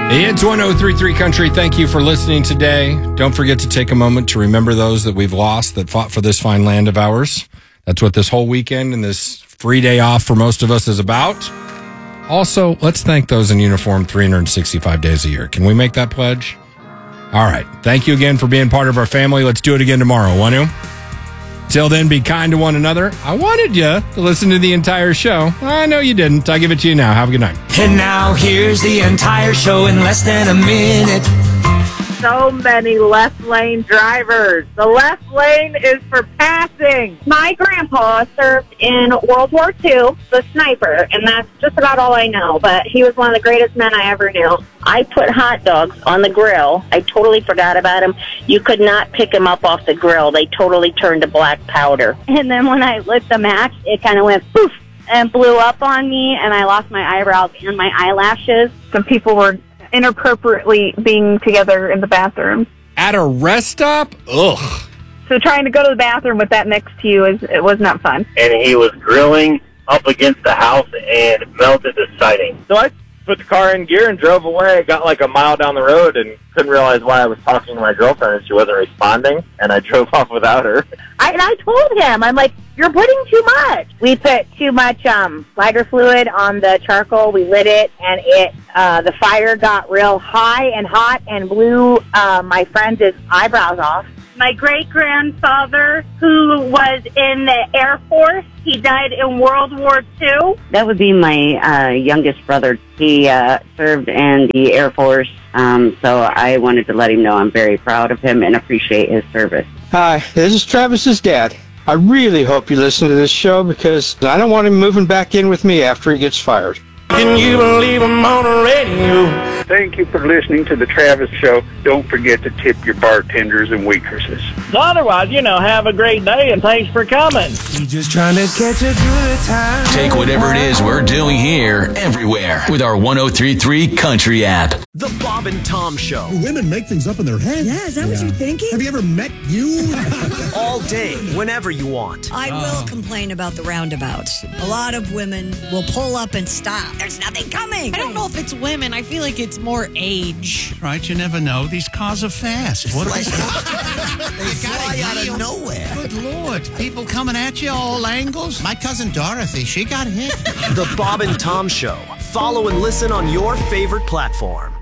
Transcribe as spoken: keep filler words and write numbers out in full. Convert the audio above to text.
It's one oh three point three Country. Thank you for listening today. Don't forget to take a moment to remember those that we've lost that fought for this fine land of ours. That's what this whole weekend and this free day off for most of us is about. Also, let's thank those in uniform three hundred sixty-five days a year. Can we make that pledge? All right. Thank you again for being part of our family. Let's do it again tomorrow, want to? Till then, be kind to one another. I wanted you to listen to the entire show. I know you didn't. I'll give it to you now. Have a good night. And now here's the entire show in less than a minute. So many left lane drivers. The left lane is for passing. My grandpa served in World War Two, the sniper, and that's just about all I know, but he was one of the greatest men I ever knew. I put hot dogs on the grill. I totally forgot about them. You could not pick them up off the grill. They totally turned to black powder. And then when I lit the match, it kind of went poof and blew up on me, and I lost my eyebrows and my eyelashes. Some people were inappropriately being together in the bathroom. At a rest stop? Ugh. So trying to go to the bathroom with that next to you is it was not fun. And he was grilling up against the house and melted the siding. So I put the car in gear and drove away. Got like a mile down the road and couldn't realize why I was talking to my girlfriend and she wasn't responding, and I drove off without her. I, and I told him, I'm like, you're putting too much. We put too much um, lighter fluid on the charcoal. We lit it, and it uh, the fire got real high and hot and blew uh, my friend's eyebrows off. My great-grandfather, who was in the Air Force, he died in World War Two. That would be my uh, youngest brother. He uh, served in the Air Force, um, so I wanted to let him know I'm very proud of him and appreciate his service. Hi, this is Travis's dad. I really hope you listen to this show because I don't want him moving back in with me after he gets fired. Can you believe I'm on the radio? Thank you for listening to the Travis Show. Don't forget to tip your bartenders and waitresses. So otherwise, you know, have a great day and thanks for coming. You just trying to catch a good time. Take whatever it is we're doing here everywhere with our one oh three point three Country app. The Bob and Tom Show. Women make things up in their head. Yeah, is that yeah. what you're thinking? Have you ever met you? All day, whenever you want. I will oh. complain about the roundabouts. A lot of women will pull up and stop. There's nothing coming. I don't know if it's women. I feel like it's more age. Right, you never know. These cars are fast. What are they? They fly out of nowhere. Good Lord. People coming at you all angles. My cousin Dorothy, she got hit. The Bob and Tom Show. Follow and listen on your favorite platform.